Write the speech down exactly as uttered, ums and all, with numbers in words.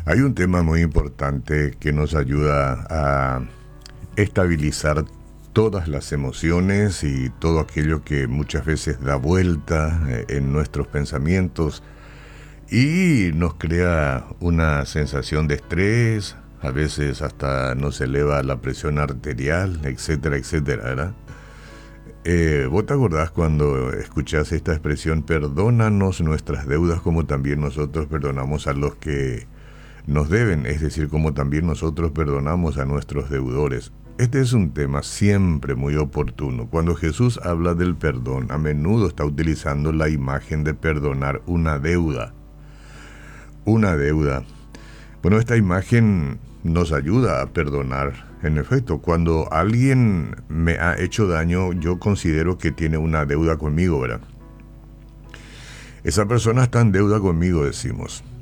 Hay un tema muy importante que nos ayuda a estabilizar todas las emociones y todo aquello que muchas veces da vuelta eh, en nuestros pensamientos y nos crea una sensación de estrés, a veces hasta nos eleva la presión arterial, etcétera, etcétera, ¿verdad? Eh, ¿vos te acordás cuando escuchás esta expresión, perdónanos nuestras deudas como también nosotros perdonamos a los que nos deben? Es decir, como también nosotros perdonamos a nuestros deudores. Este es un tema siempre muy oportuno. Cuando Jesús habla del perdón, a menudo está utilizando la imagen de perdonar una deuda. Una deuda. Bueno, esta imagen nos ayuda a perdonar. En efecto, cuando alguien me ha hecho daño, yo considero que tiene una deuda conmigo, ¿verdad? Esa persona está en deuda conmigo, decimos.